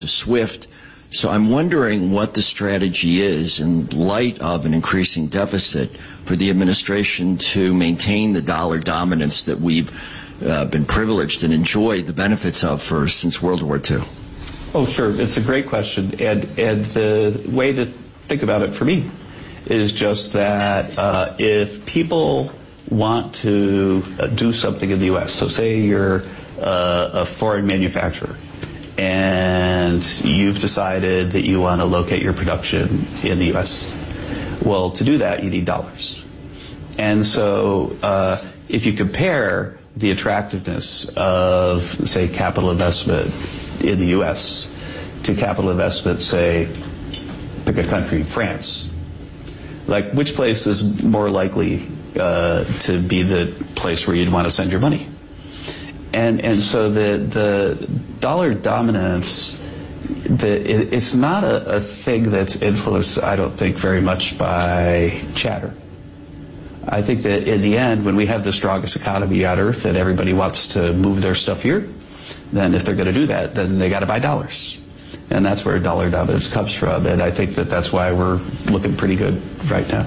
SWIFT. So I'm wondering what the strategy is in light of an increasing deficit for the administration to maintain the dollar dominance that we've been privileged and enjoyed the benefits of since World War II. Oh, sure. It's a great question. And the way to think about it for me is just that if people want to do something in the U.S., so say you're a foreign manufacturer, and you've decided that you want to locate your production in the U.S. Well, to do that, you need dollars. And so if you compare the attractiveness of, say, capital investment in the U.S. to capital investment, say, pick a country, France, like which place is more likely to be the place where you'd want to send your money? And so the dollar dominance, it's not a thing that's influenced, I don't think, very much by chatter. I think that in the end, when we have the strongest economy on earth and everybody wants to move their stuff here, then if they're going to do that, then they got to buy dollars. And that's where dollar dominance comes from. And I think that that's why we're looking pretty good right now.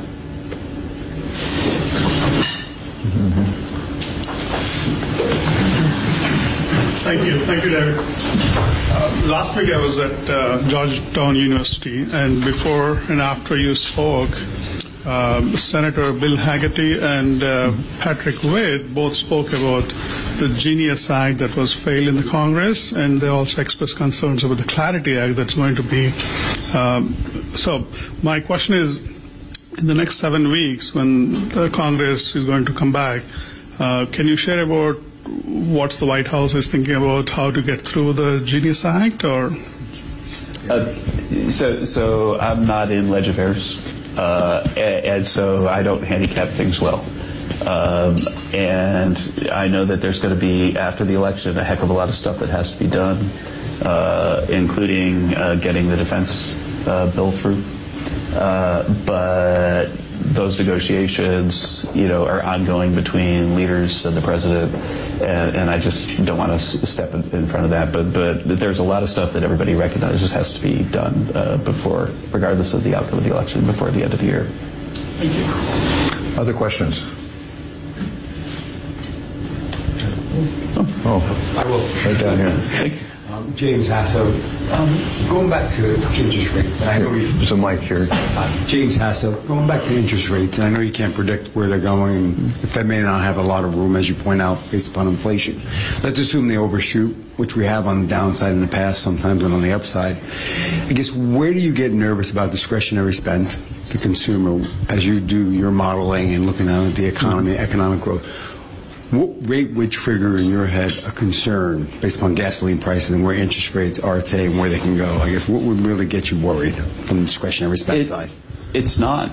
Thank you, David. Last week I was at Georgetown University, and before and after you spoke, Senator Bill Hagerty and Patrick Wade both spoke about the Genius Act that was failed in the Congress, and they also expressed concerns about the Clarity Act that's going to be. So my question is, in the next 7 weeks, when the Congress is going to come back, can you share about what the White House is thinking about how to get through the Genius Act, or? So I'm not in Leg Affairs, and so I don't handicap things well. And I know that there's going to be, after the election, a heck of a lot of stuff that has to be done, including getting the defense bill through. But those negotiations, are ongoing between leaders and the president, and I just don't want to step in front of that. But there's a lot of stuff that everybody recognizes has to be done before, regardless of the outcome of the election, before the end of the year. Thank you. Other questions? Oh, I will. Right down here. Thank you. James Hasso, going back to interest rates, and I know there's a mic here. James Hasso, going back to interest rates, and I know you can't predict where they're going. The Fed may not have a lot of room, as you point out, based upon inflation. Let's assume they overshoot, which we have on the downside in the past, sometimes, and on the upside. I guess, where do you get nervous about discretionary spend, the consumer, as you do your modeling and looking at the economy, economic growth? What rate would trigger in your head a concern based upon gasoline prices and where interest rates are today and where they can go? I guess, what would really get you worried from the discretionary spend side? It's not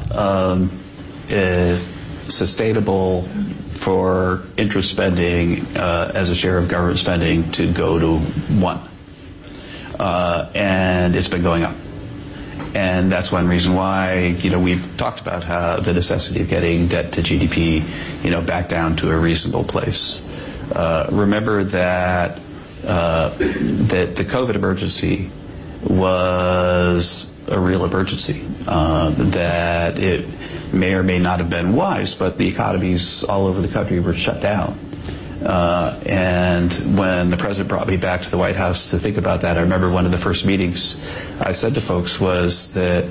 sustainable for interest spending as a share of government spending to go to 1. And it's been going up. And that's one reason why, we've talked about how the necessity of getting debt to GDP, back down to a reasonable place. Remember that that the COVID emergency was a real emergency, that it may or may not have been wise, but the economies all over the country were shut down. And when the president brought me back to the White House to think about that, I remember one of the first meetings I said to folks was that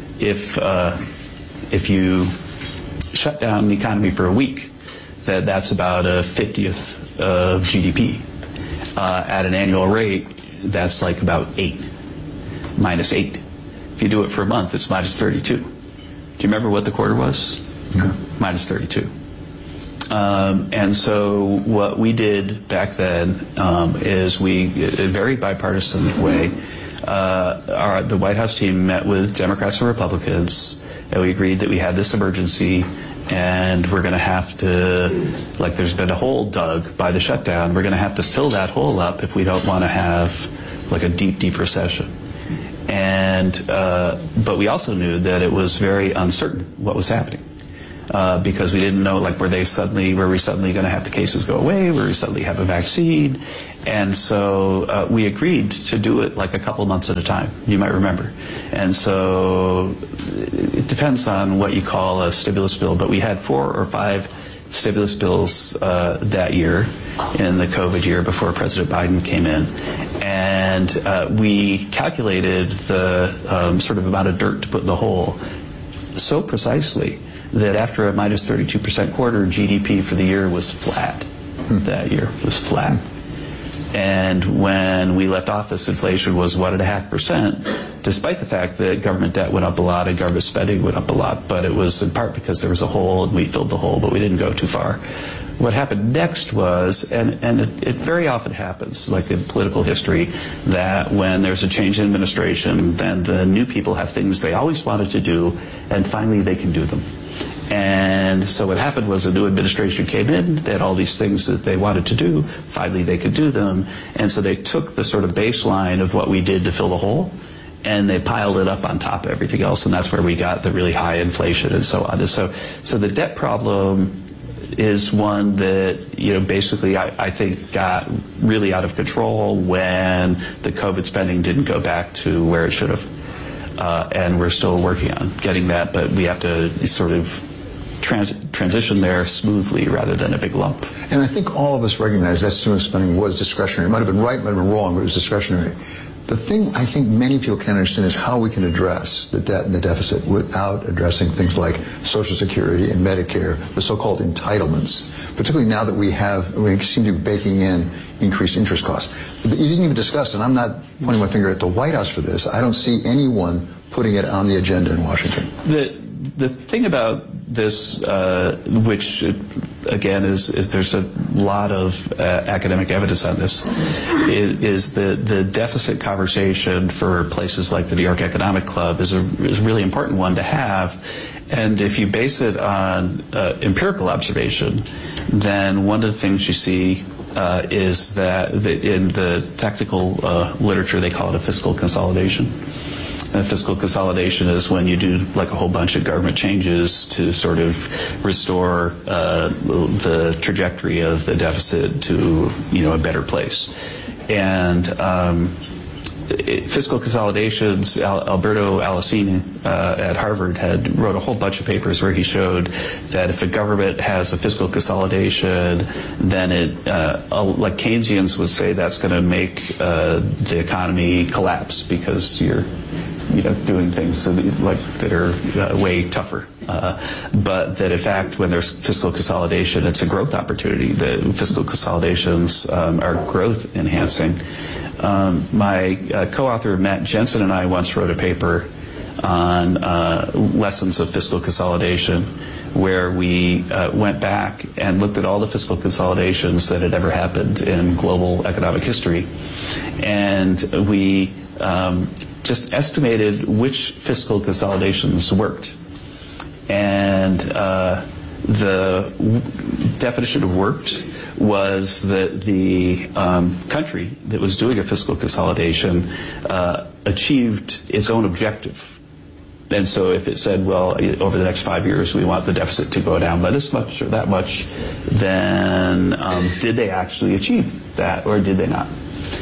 if you shut down the economy for a week, that's about a 50th of GDP. At an annual rate, that's like about 8, minus 8. If you do it for a month, it's minus 32. Do you remember what the quarter was? No. Minus 32. And so what we did back then is we, in a very bipartisan way, the White House team met with Democrats and Republicans, and we agreed that we had this emergency, and we're going to have to, like there's been a hole dug by the shutdown, we're going to have to fill that hole up if we don't want to have like a deep, deep recession. And but we also knew that it was very uncertain what was happening. Because we didn't know, like, were we suddenly going to have the cases go away? Were we suddenly have a vaccine? And so we agreed to do it like a couple months at a time, you might remember. And so it depends on what you call a stimulus bill, but we had 4 or 5 stimulus bills that year, in the COVID year before President Biden came in. And we calculated the sort of amount of dirt to put in the hole so precisely that after a minus 32% quarter, GDP for the year was flat. That year was flat. And when we left office, inflation was 1.5%, despite the fact that government debt went up a lot and government spending went up a lot. But it was in part because there was a hole and we filled the hole, but we didn't go too far. What happened next was, and it very often happens, like in political history, that when there's a change in administration, then the new people have things they always wanted to do, and finally they can do them. And so what happened was a new administration came in, they had all these things that they wanted to do, finally they could do them, and so they took the sort of baseline of what we did to fill the hole, and they piled it up on top of everything else, and that's where we got the really high inflation and so on. And so the debt problem is one that, basically I think got really out of control when the COVID spending didn't go back to where it should have. And we're still working on getting that, but we have to sort of transition there smoothly rather than a big lump. And I think all of us recognize that stimulus spending was discretionary. It might have been right, might have been wrong, but it was discretionary. The thing I think many people can't understand is how we can address the debt and the deficit without addressing things like Social Security and Medicare, the so-called entitlements, particularly now that we seem to be baking in increased interest costs. But it isn't even discussed, and I'm not pointing my finger at the White House for this. I don't see anyone putting it on the agenda in Washington. The thing about this, which again is there's a lot of academic evidence on this, is the deficit conversation for places like the New York Economic Club is a really important one to have. And if you base it on empirical observation, then one of the things you see is that in the technical literature they call it a fiscal consolidation. And fiscal consolidation is when you do like a whole bunch of government changes to sort of restore the trajectory of the deficit to a better place. And fiscal consolidations, Alberto Alessini at Harvard wrote a whole bunch of papers where he showed that if a government has a fiscal consolidation, then it, like Keynesians would say, that's going to make the economy collapse because you're doing things that are way tougher. But that in fact, when there's fiscal consolidation, it's a growth opportunity. The fiscal consolidations are growth enhancing. My co-author Matt Jensen and I once wrote a paper on lessons of fiscal consolidation, where we went back and looked at all the fiscal consolidations that had ever happened in global economic history, and we just estimated which fiscal consolidations worked. And the definition of worked was that the country that was doing a fiscal consolidation achieved its own objective. And so if it said, well, over the next 5 years we want the deficit to go down by this much or that much, then did they actually achieve that or did they not?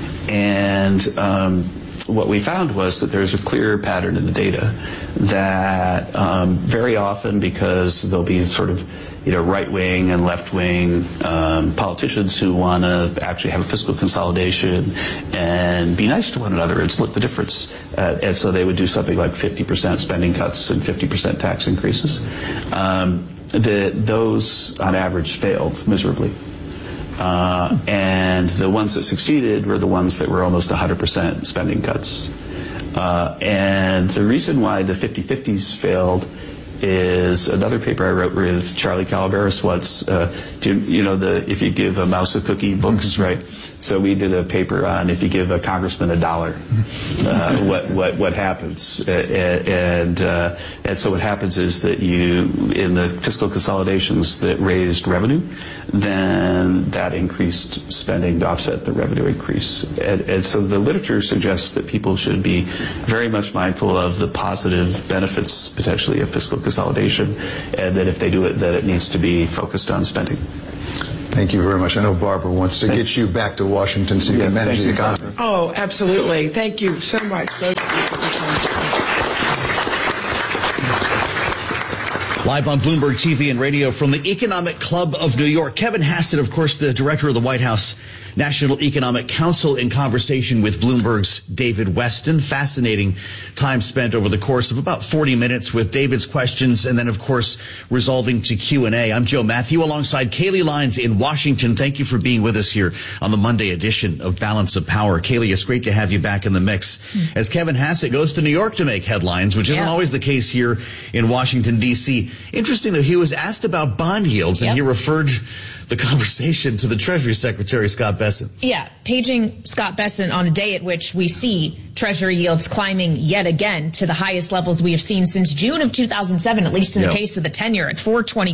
And what we found was that there's a clear pattern in the data that very often, because there'll be sort of right-wing and left-wing politicians who want to actually have a fiscal consolidation and be nice to one another and split the difference. And so they would do something like 50% spending cuts and 50% tax increases. Those, on average, failed miserably. And the ones that succeeded were the ones that were almost 100% spending cuts. And the reason why the 50-50s failed is another paper I wrote with Charlie Calaveras once. If you give a mouse a cookie books, right? So we did a paper on if you give a congressman $1, what happens? And so what happens is that in the fiscal consolidations that raised revenue, then that increased spending to offset the revenue increase. And so the literature suggests that people should be very much mindful of the positive benefits potentially of fiscal consolidation, and that if they do it, that it needs to be focused on spending. Thank you very much. I know Barbara wants to get you back to Washington so you can manage the economy. Oh, absolutely. Thank you so much. Live on Bloomberg TV and radio from the Economic Club of New York. Kevin Hassett, of course, the director of the White House National Economic Council, in conversation with Bloomberg's David Westin. Fascinating time spent over the course of about 40 minutes with David's questions and then, of course, resolving to Q&A. I'm Joe Matthew alongside Kayleigh Lines in Washington. Thank you for being with us here on the Monday edition of Balance of Power. Kayleigh, it's great to have you back in the mix as Kevin Hassett goes to New York to make headlines, which isn't always the case here in Washington, D.C. Interesting, though, he was asked about bond yields, and he referred the conversation to the Treasury Secretary, Scott Bessent. Yeah, paging Scott Bessent on a day at which we see Treasury yields climbing yet again to the highest levels we have seen since June of 2007, at least in the case of the 10-year at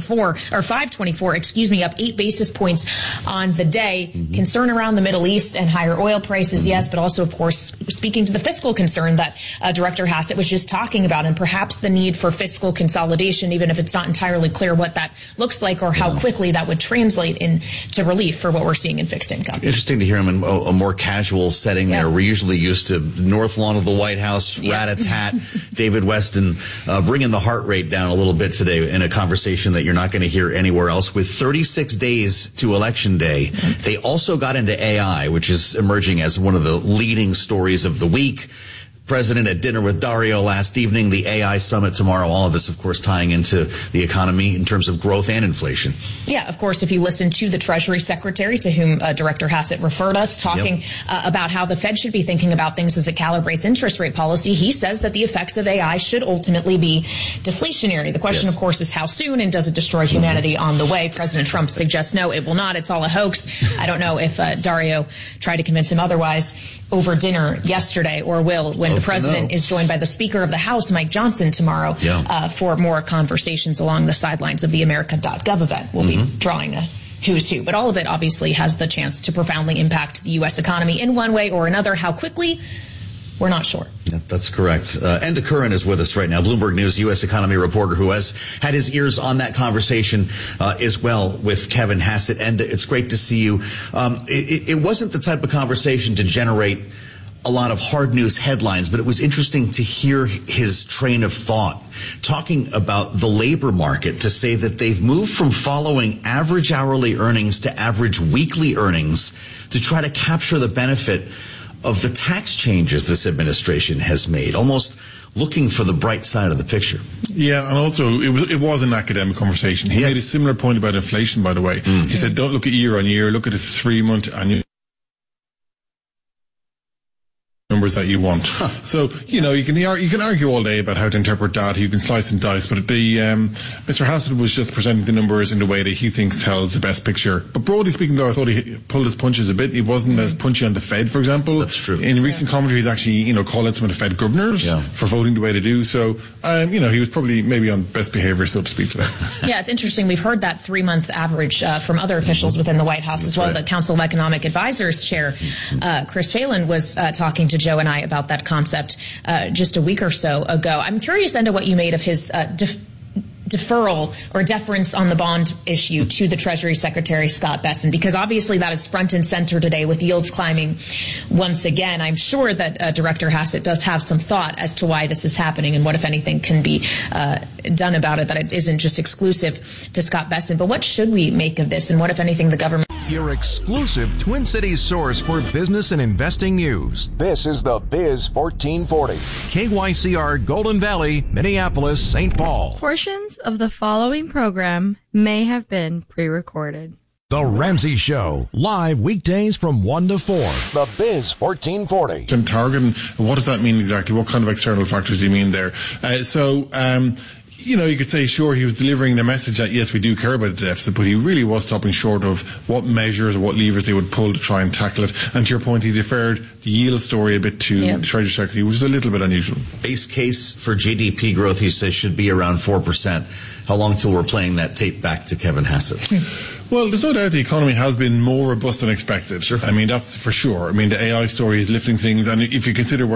524, up 8 basis points on the day. Concern around the Middle East and higher oil prices, yes, but also, of course, speaking to the fiscal concern that Director Hassett was just talking about, and perhaps the need for fiscal consolidation, even if it's not entirely clear what that looks like or how quickly that would translate into relief for what we're seeing in fixed income. Interesting to hear him in a more casual setting there. We're usually used to North Lawn of the White House, rat-a-tat, David Westin, bringing the heart rate down a little bit today in a conversation that you're not going to hear anywhere else. With 36 days to Election Day, they also got into AI, which is emerging as one of the leading stories of the week. President at dinner with Dario last evening, the AI summit tomorrow, all of this, of course, tying into the economy in terms of growth and inflation. Yeah, of course, if you listen to the Treasury Secretary, to whom Director Hassett referred us, talking about how the Fed should be thinking about things as it calibrates interest rate policy, he says that the effects of AI should ultimately be deflationary. The question, of course, is how soon, and does it destroy humanity on the way? President Trump suggests no, it will not. It's all a hoax. I don't know if Dario tried to convince him otherwise over dinner yesterday, or will when the president is joined by the Speaker of the House, Mike Johnson, tomorrow for more conversations along the sidelines of the America.gov event. We'll be drawing a who's who. But all of it obviously has the chance to profoundly impact the U.S. economy in one way or another. How quickly? We're not sure. Yeah, that's correct. Enda Curran is with us right now, Bloomberg News U.S. economy reporter who has had his ears on that conversation as well with Kevin Hassett. Enda, it's great to see you. It wasn't the type of conversation to generate a lot of hard news headlines, but it was interesting to hear his train of thought talking about the labor market, to say that they've moved from following average hourly earnings to average weekly earnings to try to capture the benefit of the tax changes this administration has made, almost looking for the bright side of the picture. Yeah, and also it was an academic conversation. He made a similar point about inflation, by the way. He said, don't look at year on year, look at a 3-month annual numbers that you want. So, you know, you can argue all day about how to interpret data, you can slice and dice, but Mr. Hassett was just presenting the numbers in the way that he thinks tells the best picture. But broadly speaking, though, I thought he pulled his punches a bit. He wasn't as punchy on the Fed, for example. That's true. In recent commentary, he's actually, called out some of the Fed governors for voting the way they do. So, he was probably maybe on best behavior, so to speak, today. Yeah, it's interesting. We've heard that 3-month average from other officials within the White House as well. The Council of Economic Advisors chair, Chris Phelan, was talking to Joe and I about that concept just a week or so ago. I'm curious, Enda, what you made of his deferral or deference on the bond issue to the Treasury Secretary, Scott Bessent, because obviously that is front and center today with yields climbing once again. I'm sure that Director Hassett does have some thought as to why this is happening and what, if anything, can be done about it, that it isn't just exclusive to Scott Bessent. But what should we make of this, and what, if anything, the government... Your exclusive Twin Cities source for business and investing news. This is the Biz 1440. KYCR Golden Valley, Minneapolis, St. Paul. Portions of the following program may have been pre-recorded. The Ramsey Show, live weekdays from 1 to 4. The Biz 1440. And target, and what does that mean exactly? What kind of external factors do you mean there? You could say, sure, he was delivering the message that, yes, we do care about the deficit, but he really was stopping short of what measures or what levers they would pull to try and tackle it. And to your point, he deferred the yield story a bit to the Treasury Secretary, which is a little bit unusual. Base case for GDP growth, he says, should be around 4%. How long till we're playing that tape back to Kevin Hassett? Well, there's no doubt the economy has been more robust than expected. Sure. I mean, that's for sure. I mean, the AI story is lifting things, and if you consider where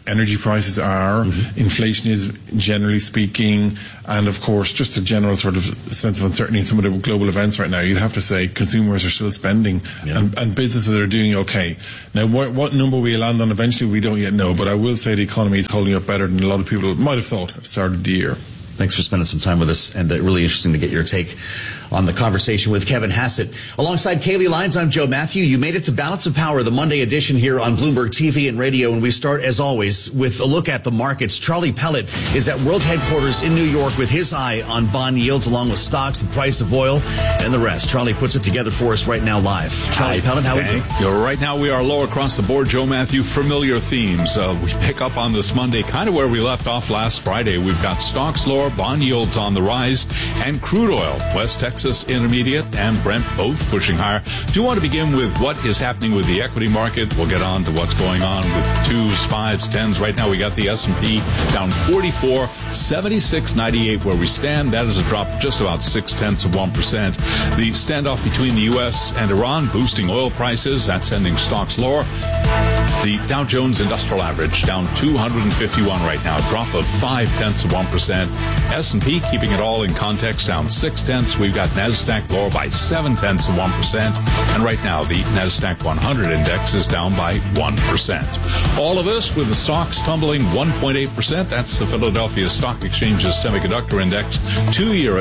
energy prices are, inflation is generally speaking, and of course just a general sort of sense of uncertainty in some of the global events right now, you'd have to say consumers are still spending and businesses are doing okay. Now what number we land on eventually we don't yet know, but I will say the economy is holding up better than a lot of people might have thought at the start of the year. Thanks for spending some time with us, and really interesting to get your take on the conversation with Kevin Hassett. Alongside Kaylee Lyons, I'm Joe Matthew. You made it to Balance of Power, the Monday edition here on Bloomberg TV and radio, and we start, as always, with a look at the markets. Charlie Pellet is at World Headquarters in New York with his eye on bond yields, along with stocks, the price of oil, and the rest. Charlie puts it together for us right now live. Charlie Pellet, how are you doing? Right now we are low across the board, Joe Matthew. Familiar themes. We pick up on this Monday kind of where we left off last Friday. We've got stocks lower, bond yields on the rise, and crude oil, West Texas Intermediate and Brent both pushing higher. Do want to begin with what is happening with the equity market. We'll get on to what's going on with 2s, 5s, 10s. Right now we got the S&P down 44, 76.98 where we stand. That is a drop of just about 0.6%. The standoff between the U.S. and Iran boosting oil prices. That's sending stocks lower. The Dow Jones Industrial Average down 251 right now, a drop of 0.5%. S&P keeping it all in context, down 0.6. We've got NASDAQ lower by 0.7%. And right now, the NASDAQ 100 index is down by 1%. All of this with the stocks tumbling 1.8%. That's the Philadelphia Stock Exchange's semiconductor index, 2-year at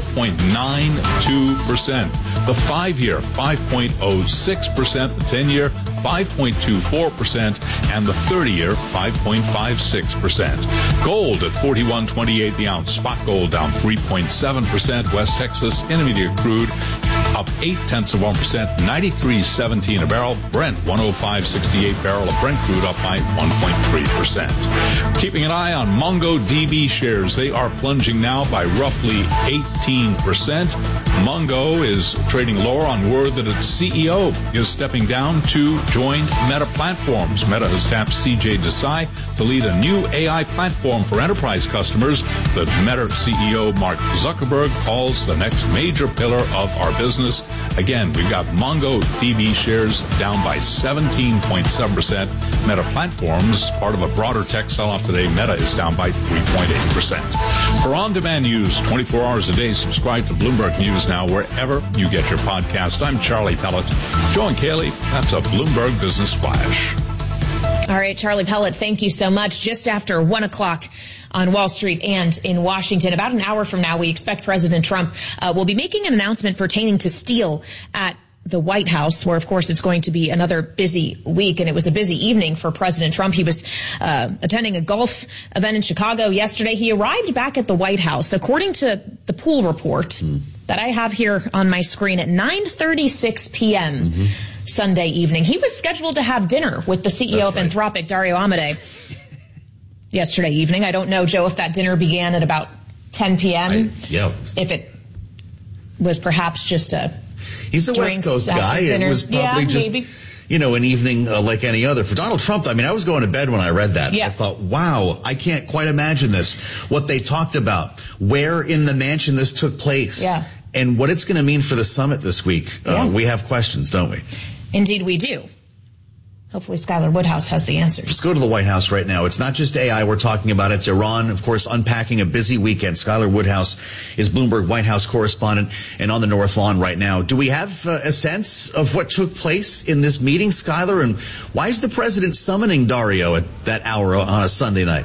4.92%. The 5-year, 5.06%. The 10-year, 5.24%, and the 30-year, 5.56%. Gold at $41.28 the ounce. Spot gold down 3.7%. West Texas Intermediate crude up 0.8%, 93.17 a barrel. Brent 105.68 barrel of Brent crude up by 1.3%. Keeping an eye on MongoDB shares. They are plunging now by roughly 18%. Mongo is trading lower on word that its CEO is stepping down to join Meta Platforms. Meta has tapped CJ Desai to lead a new AI platform for enterprise customers that Meta CEO Mark Zuckerberg calls the next major pillar of our business. Again, we've got MongoDB shares down by 17.7%. Meta Platforms, part of a broader tech sell-off today, Meta is down by 3.8%. For on-demand news, 24 hours a day, subscribe to Bloomberg News now wherever you get your podcast. I'm Charlie Pellet. Joe and Kaylee, that's a Bloomberg Business Flash. All right, Charlie Pellet, thank you so much. Just after 1 o'clock on Wall Street and in Washington, about an hour from now, we expect President Trump will be making an announcement pertaining to steel at the White House, where, of course, it's going to be another busy week. And it was a busy evening for President Trump. He was attending a golf event in Chicago yesterday. He arrived back at the White House, according to the Pool report that I have here on my screen, at 9:36 p.m. Sunday evening. He was scheduled to have dinner with the CEO of Anthropic, Dario Amodei, yesterday evening. I don't know, Joe, if that dinner began at about 10 p.m. If it was perhaps just a He's a West Coast guy. It was probably just, you know, an evening like any other. For Donald Trump, I mean, I was going to bed when I read that. I thought, wow, I can't quite imagine this. What they talked about, where in the mansion this took place, and what it's going to mean for the summit this week. We have questions, don't we? Indeed, we do. Hopefully Skylar Woodhouse has the answers. Let's go to the White House right now. It's not just AI we're talking about. It's Iran, of course, unpacking a busy weekend. Skylar Woodhouse is Bloomberg White House correspondent and on the North Lawn right now. Do we have a sense of what took place in this meeting, Skylar? And why is the president summoning Dario at that hour on a Sunday night?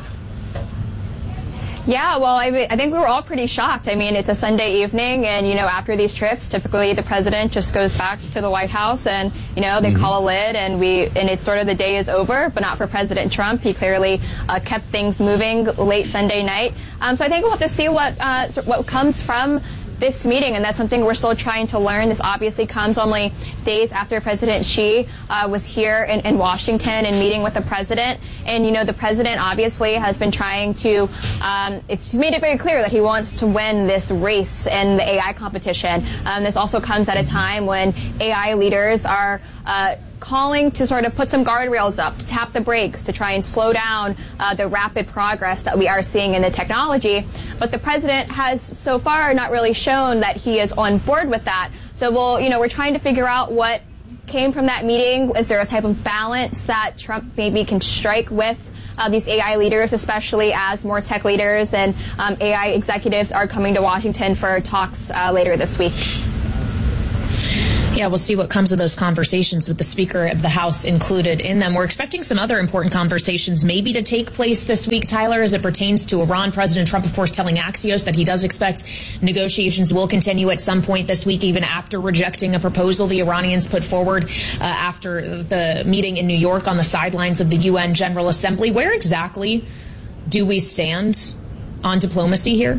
Yeah, well, I think we were all pretty shocked. I mean, it's a Sunday evening, and, you know, after these trips, typically the president just goes back to the White House and, you know, they call a lid, and it's sort of the day is over, but not for President Trump. He clearly kept things moving late Sunday night. So I think we'll have to see what comes from this meeting, and that's something we're still trying to learn. This obviously comes only days after President Xi was here in Washington and meeting with the president. And, you know, the president obviously has been trying to, he's made it very clear that he wants to win this race in the AI competition. This also comes at a time when AI leaders are calling to sort of put some guardrails up, to tap the brakes, to try and slow down the rapid progress that we are seeing in the technology. But the president has so far not really shown that he is on board with that. So we're trying to figure out what came from that meeting. Is there a type of balance that Trump maybe can strike with these AI leaders, especially as more tech leaders and AI executives are coming to Washington for talks later this week. Yeah, we'll see what comes of those conversations with the Speaker of the House included in them. We're expecting some other important conversations maybe to take place this week, Tyler, as it pertains to Iran. President Trump, of course, telling Axios that he does expect negotiations will continue at some point this week, even after rejecting a proposal the Iranians put forward after the meeting in New York on the sidelines of the UN General Assembly. Where exactly do we stand on diplomacy here?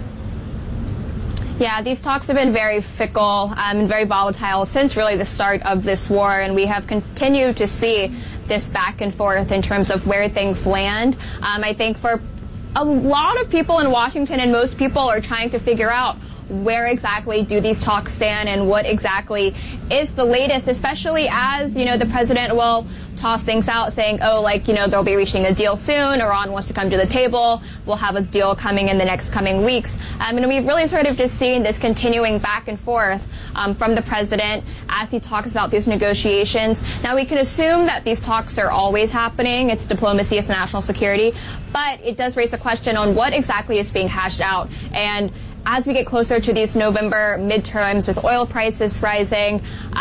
Yeah, these talks have been very fickle and very volatile since really the start of this war, and we have continued to see this back and forth in terms of where things land. I think for a lot of people in Washington, and most people are trying to figure out where exactly do these talks stand and what exactly is the latest, especially as, the president will toss things out saying, they'll be reaching a deal soon. Iran wants to come to the table. We'll have a deal coming in the next coming weeks. And we've really sort of just seen this continuing back and forth from the president as he talks about these negotiations. Now, we can assume that these talks are always happening. It's diplomacy, it's national security. But it does raise a question on what exactly is being hashed out. And as we get closer to these November midterms with oil prices rising,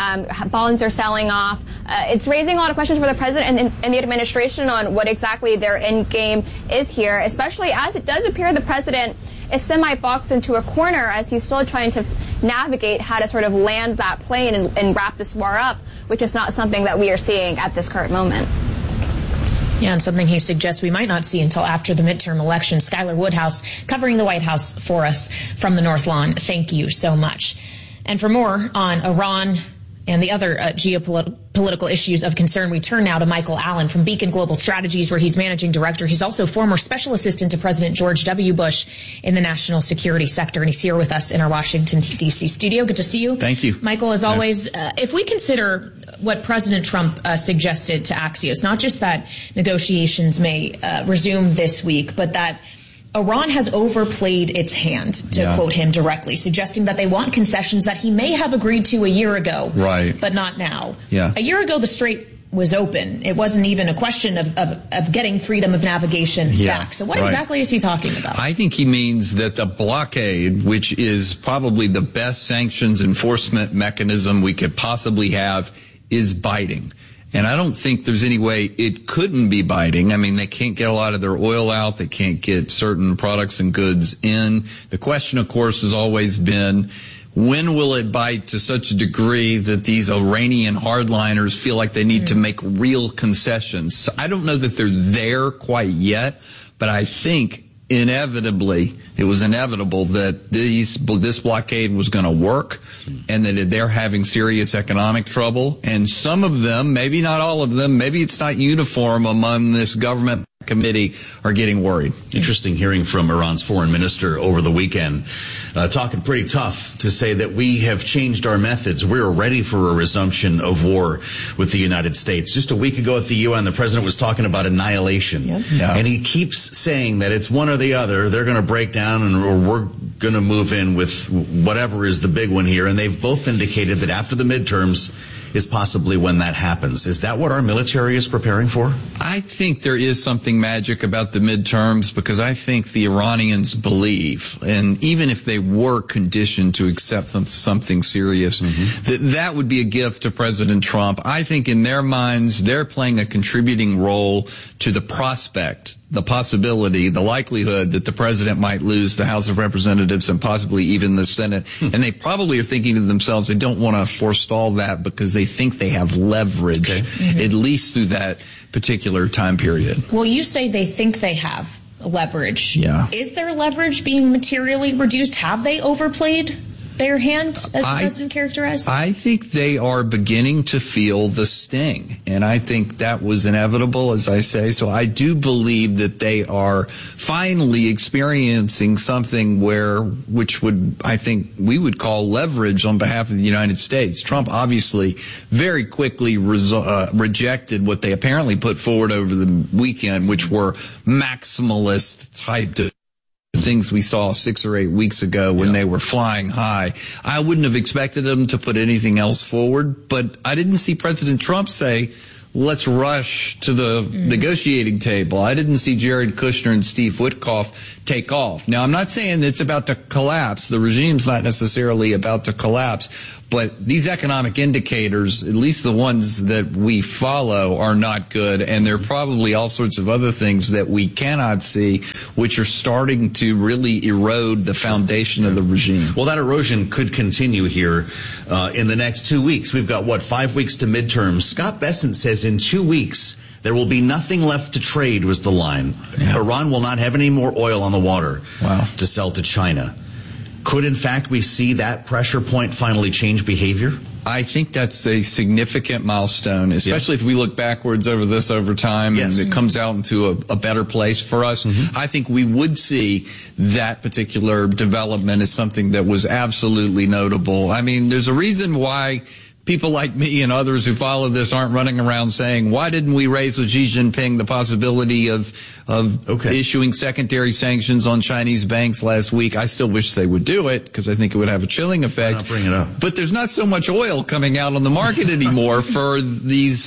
bonds are selling off, it's raising a lot of questions for the president and the administration on what exactly their end game is here, especially as it does appear the president is semi-boxed into a corner as he's still trying to navigate how to sort of land that plane and wrap this war up, which is not something that we are seeing at this current moment. Yeah, and something he suggests we might not see until after the midterm election. Skylar Woodhouse covering the White House for us from the North Lawn. Thank you so much. And for more on Iran and the other geopolitical issues of concern, we turn now to Michael Allen from Beacon Global Strategies, where he's managing director. He's also former special assistant to President George W. Bush in the national security sector, and he's here with us in our Washington, D.C. studio. Good to see you. Thank you. Michael, as always, if we consider what President Trump suggested to Axios, not just that negotiations may resume this week, but that Iran has overplayed its hand, to quote him directly, suggesting that they want concessions that he may have agreed to a year ago, right, but not now. Yeah. A year ago, the Strait was open. It wasn't even a question of getting freedom of navigation back. So what exactly is he talking about? I think he means that the blockade, which is probably the best sanctions enforcement mechanism we could possibly have, is biting. And I don't think there's any way it couldn't be biting. I mean, they can't get a lot of their oil out. They can't get certain products and goods in. The question, of course, has always been, when will it bite to such a degree that these Iranian hardliners feel like they need to make real concessions? So I don't know that they're there quite yet, but I think inevitably, it was inevitable that this blockade was going to work and that they're having serious economic trouble. And some of them, maybe not all of them, maybe it's not uniform among this government committee, are getting worried. Interesting hearing from Iran's foreign minister over the weekend, talking pretty tough to say that we have changed our methods. We're ready for a resumption of war with the United States. Just a week ago at the UN, the president was talking about annihilation. And he keeps saying that it's one or the other. They're going to break down or we're going to move in with whatever is the big one here. And they've both indicated that after the midterms is possibly when that happens. Is that what our military is preparing for? I think there is something magic about the midterms, because I think the Iranians believe, and even if they were conditioned to accept something serious, that would be a gift to President Trump. I think in their minds, they're playing a contributing role to the prospect, the possibility, the likelihood that the president might lose the House of Representatives and possibly even the Senate. And they probably are thinking to themselves, they don't want to forestall that because they think they have leverage, at least through that particular time period. Well, you say they think they have leverage. Yeah. Is their leverage being materially reduced? Have they overplayed their hand, as the president characterized? I think they are beginning to feel the sting, and I think that was inevitable, as I say. So I do believe that they are finally experiencing something which would, I think, we would call leverage on behalf of the United States. Trump obviously very quickly rejected what they apparently put forward over the weekend, which were maximalist type things we saw 6 or 8 weeks ago when they were flying high. I wouldn't have expected them to put anything else forward, but I didn't see President Trump say, let's rush to the negotiating table. I didn't see Jared Kushner and Steve Witkoff take off. Now, I'm not saying it's about to collapse. The regime's not necessarily about to collapse. But these economic indicators, at least the ones that we follow, are not good. And there are probably all sorts of other things that we cannot see, which are starting to really erode the foundation of the regime. Well, that erosion could continue here in the next 2 weeks. We've got, 5 weeks to midterms. Scott Bessent says in 2 weeks, there will be nothing left to trade, was the line. Yeah. Iran will not have any more oil on the water to sell to China. Could, in fact, we see that pressure point finally change behavior? I think that's a significant milestone, especially if we look backwards over time and it comes out into a better place for us. I think we would see that particular development as something that was absolutely notable. I mean, there's a reason why people like me and others who follow this aren't running around saying, why didn't we raise with Xi Jinping the possibility of issuing secondary sanctions on Chinese banks last week? I still wish they would do it because I think it would have a chilling effect. Why not bring it up? But there's not so much oil coming out on the market anymore for these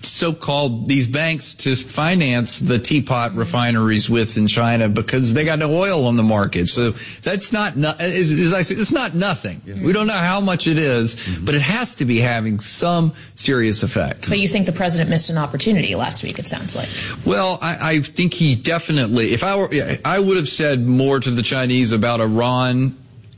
these banks to finance the teapot refineries with in China because they got no oil on the market. So that's not, as I said, it's not nothing. We don't know how much it is, but it has to be having some serious effect. But you think the president missed an opportunity last week, it sounds like. Well, I think he definitely, I would have said more to the Chinese about Iran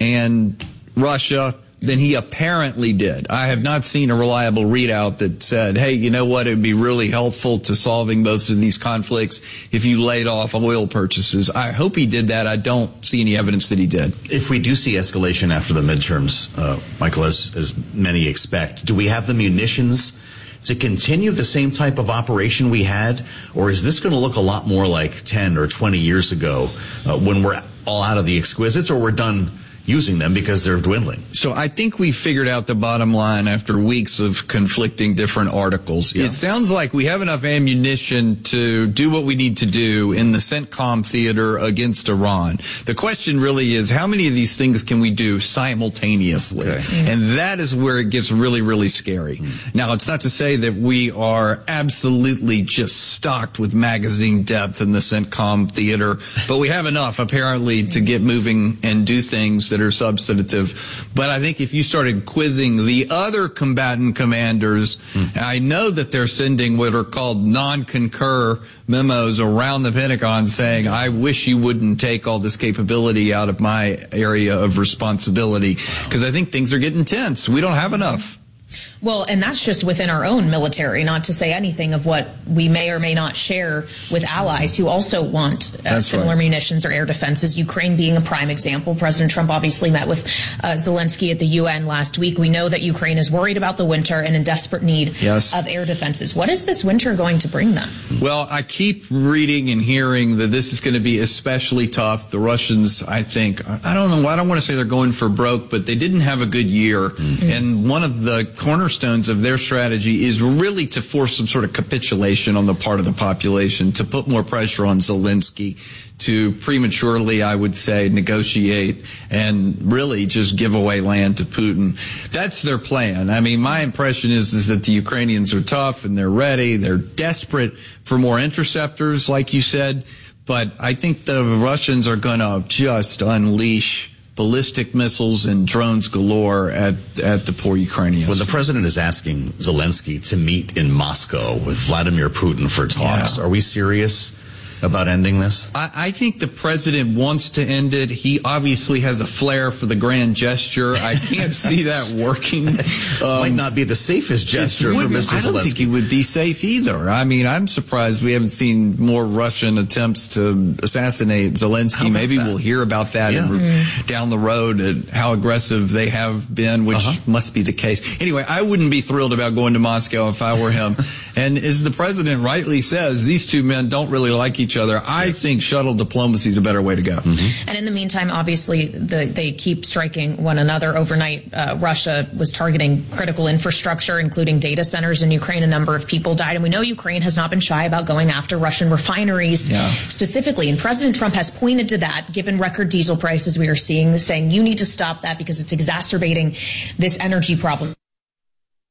and Russia than he apparently did. I have not seen a reliable readout that said, hey, you know what, it would be really helpful to solving both of these conflicts if you laid off oil purchases. I hope he did that. I don't see any evidence that he did. If we do see escalation after the midterms, Michael, as many expect, do we have the munitions to continue the same type of operation we had? Or is this going to look a lot more like 10 or 20 years ago when we're all out of the exquisites or we're done using them because they're dwindling? So I think we figured out the bottom line after weeks of conflicting different articles. It sounds like we have enough ammunition to do what we need to do in the CENTCOM theater against Iran. The question really is, how many of these things can we do simultaneously? And that is where it gets really, really scary. Now, it's not to say that we are absolutely just stocked with magazine depth in the CENTCOM theater, but we have enough, apparently, to get moving and do things that are substantive. But I think if you started quizzing the other combatant commanders, I know that they're sending what are called non-concur memos around the Pentagon saying, I wish you wouldn't take all this capability out of my area of responsibility, because I think things are getting tense. We don't have enough. Well, and that's just within our own military, not to say anything of what we may or may not share with allies who also want similar munitions or air defenses, Ukraine being a prime example. President Trump obviously met with Zelensky at the UN last week. We know that Ukraine is worried about the winter and in desperate need of air defenses. What is this winter going to bring them? Well, I keep reading and hearing that this is going to be especially tough. The Russians, I think, I don't want to say they're going for broke, but they didn't have a good year. And one of the cornerstones of their strategy is really to force some sort of capitulation on the part of the population, to put more pressure on Zelensky, to prematurely, I would say, negotiate and really just give away land to Putin. That's their plan. I mean, my impression is that the Ukrainians are tough and they're ready. They're desperate for more interceptors, like you said. But I think the Russians are going to just unleash ballistic missiles and drones galore at the poor Ukrainians. When the president is asking Zelensky to meet in Moscow with Vladimir Putin for talks, are we serious about ending this? I think the president wants to end it. He obviously has a flair for the grand gesture. I can't see that working. Might not be the safest gesture for Mr. Zelensky. I don't think he would be safe either. I mean, I'm surprised we haven't seen more Russian attempts to assassinate Zelensky. Maybe we'll hear about that down the road, at how aggressive they have been, which must be the case. Anyway, I wouldn't be thrilled about going to Moscow if I were him. And as the president rightly says, these two men don't really like each other. I think shuttle diplomacy is a better way to go. And in the meantime, obviously, they keep striking one another. Overnight, Russia was targeting critical infrastructure, including data centers in Ukraine. A number of people died. And we know Ukraine has not been shy about going after Russian refineries specifically. And President Trump has pointed to that, given record diesel prices we are seeing, saying you need to stop that because it's exacerbating this energy problem.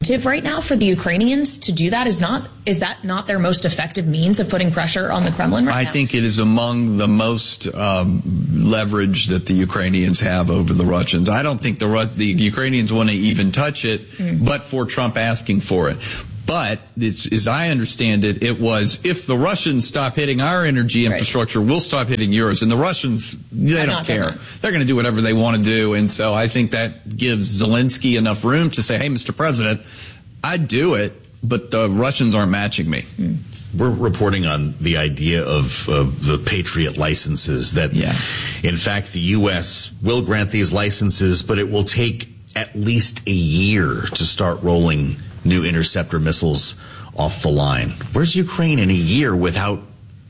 right now for the Ukrainians to do that? Is that not their most effective means of putting pressure on the Kremlin right now? I think it is among the most leverage that the Ukrainians have over the Russians. I don't think the Ukrainians want to even touch it, but for Trump asking for it. But as I understand it, it was, if the Russians stop hitting our energy infrastructure, we'll stop hitting yours. And the Russians, they don't care. They're going to do whatever they want to do. And so I think that gives Zelensky enough room to say, hey, Mr. President, I'd do it, but the Russians aren't matching me. We're reporting on the idea of the Patriot licenses, that in fact the U.S. will grant these licenses, but it will take at least a year to start rolling new interceptor missiles off the line. Where's Ukraine in a year without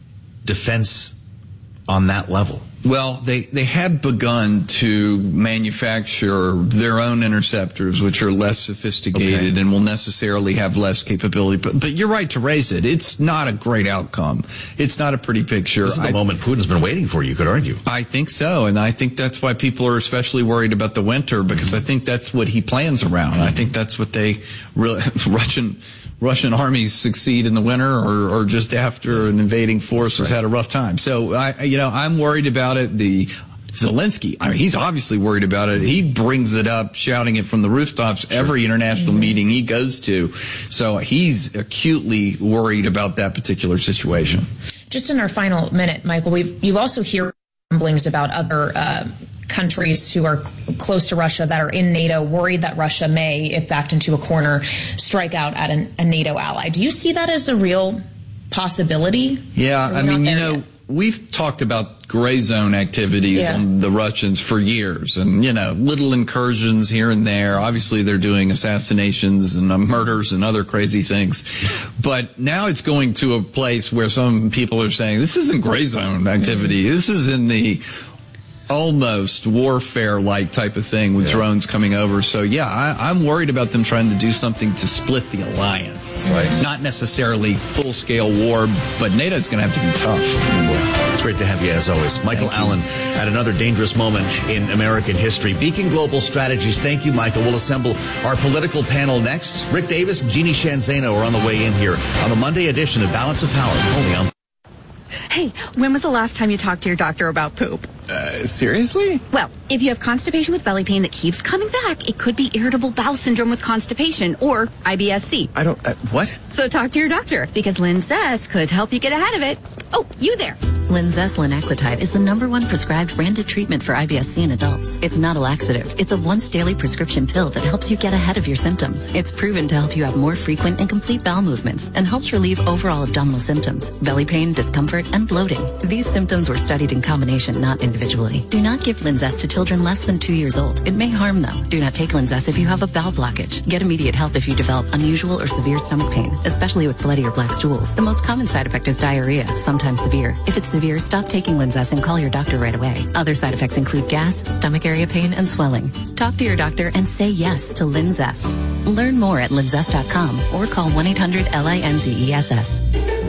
defense on that level? Well, they have begun to manufacture their own interceptors, which are less sophisticated and will necessarily have less capability. But you're right to raise it. It's not a great outcome. It's not a pretty picture. This is the moment Putin's been waiting for, you could argue. I think so, and I think that's why people are especially worried about the winter, because I think that's what he plans around. I think that's what they really Russian armies succeed in the winter, or just after an invading force has had a rough time. So I'm worried about it. The Zelensky, I mean, he's obviously worried about it. He brings it up, shouting it from the rooftops every international meeting he goes to. So he's acutely worried about that particular situation. Just in our final minute, Michael, you've also heard rumblings about other countries who are close to Russia that are in NATO, worried that Russia may, if backed into a corner, strike out at a NATO ally. Do you see that as a real possibility? Yeah, I mean, we've talked about gray zone activities on the Russians for years, and, little incursions here and there. Obviously, they're doing assassinations and murders and other crazy things. But now it's going to a place where some people are saying, this isn't gray zone activity. This is in the almost warfare-like type of thing with drones coming over. So, I'm worried about them trying to do something to split the alliance. Not necessarily full-scale war, but NATO's going to have to be tough. It's great to have you, as always. Michael Allen, at another dangerous moment in American history. Beacon Global Strategies. Thank you, Michael. We'll assemble our political panel next. Rick Davis and Jeannie Shanzano are on the way in here on the Monday edition of Balance of Power, only on... Hey, when was the last time you talked to your doctor about poop? Seriously? Well, if you have constipation with belly pain that keeps coming back, it could be irritable bowel syndrome with constipation, or IBS-C. I don't, what? So talk to your doctor, because Linzess could help you get ahead of it. Oh, you there. Linzess linaclotide is the #1 prescribed branded treatment for IBS-C in adults. It's not a laxative. It's a once daily prescription pill that helps you get ahead of your symptoms. It's proven to help you have more frequent and complete bowel movements and helps relieve overall abdominal symptoms, belly pain, discomfort, and bloating. These symptoms were studied in combination, not individually. Do not give Linzess to children less than 2 years old. It may harm them. Do not take Linzess if you have a bowel blockage. Get immediate help if you develop unusual or severe stomach pain, especially with bloody or black stools. The most common side effect is diarrhea, sometimes severe. If it's severe, stop taking Linzess and call your doctor right away. Other side effects include gas, stomach area pain, and swelling. Talk to your doctor and say yes to Linzess. Learn more at linzess.com or call 1-800-LINZESS.